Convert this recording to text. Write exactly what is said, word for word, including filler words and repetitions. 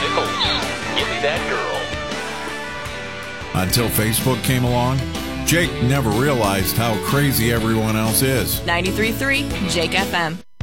Nichols. Give me that girl. Until Facebook came along, Jake never realized how crazy everyone else is. ninety-three point three Jake F M.